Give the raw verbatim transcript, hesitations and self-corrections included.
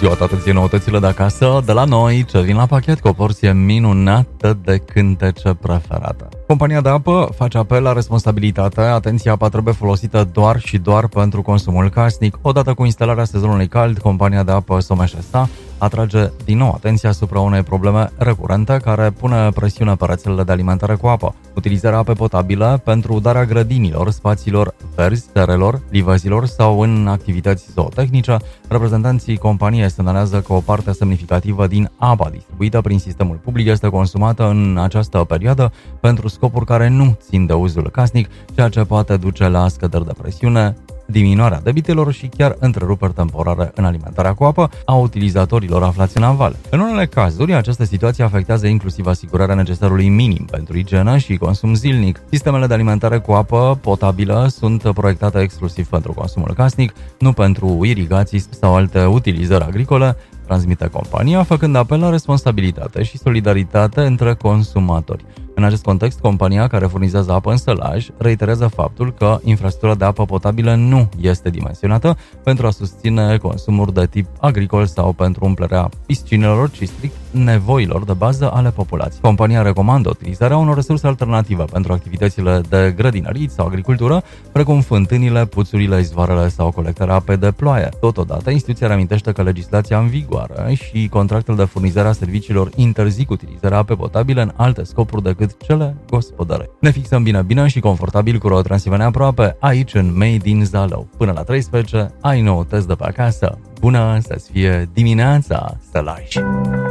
ziua, atenție, noutățile de acasă, de la noi, ce vin la pachet cu o porție minunată de cântece preferată. Compania de apă face apel la responsabilitate, atenția, apa trebuie folosită doar și doar pentru consumul casnic. Odată cu instalarea sezonului cald, compania de apă Someș S A atrage din nou atenția asupra unei probleme recurente care pune presiune pe rețelele de alimentare cu apă. Utilizarea apei potabile pentru udarea grădinilor, spațiilor verzi, terelor, livezilor sau în activități zootehnice. Reprezentanții companiei semnalează că o parte semnificativă din apa distribuită prin sistemul public este consumată în această perioadă pentru scopuri care nu țin de uzul casnic, ceea ce poate duce la scăderi de presiune, diminuarea debitelor și chiar întreruperi temporare în alimentarea cu apă a utilizatorilor aflați în aval. În unele cazuri, această situație afectează inclusiv asigurarea necesarului minim pentru igienă și consum zilnic. Sistemele de alimentare cu apă potabilă sunt proiectate exclusiv pentru consumul casnic, nu pentru irigații sau alte utilizări agricole, transmite compania, făcând apel la responsabilitate și solidaritate între consumatori. În acest context, compania care furnizează apă în sălaj reiterează faptul că infrastructura de apă potabilă nu este dimensionată pentru a susține consumuri de tip agricol sau pentru umplerea piscinelor, ci strict nevoilor de bază ale populației. Compania recomandă utilizarea unor resurse alternative pentru activitățile de grădinărit sau agricultură, precum fântânile, puțurile, izvoarele sau colectarea apei de ploaie. Totodată, instituția reamintește că legislația în vigoare și contractele de furnizare a serviciilor interzic utilizarea apei potabile în alte scopuri decât cele gospodărești. Ne fixăm bine, bine și confortabil cu Transilvania Aproape, aici în Made in Zalău. Până la treisprezece, ai noutăți de pe acasă. Bună să-ți fie dimineața, Sălaj!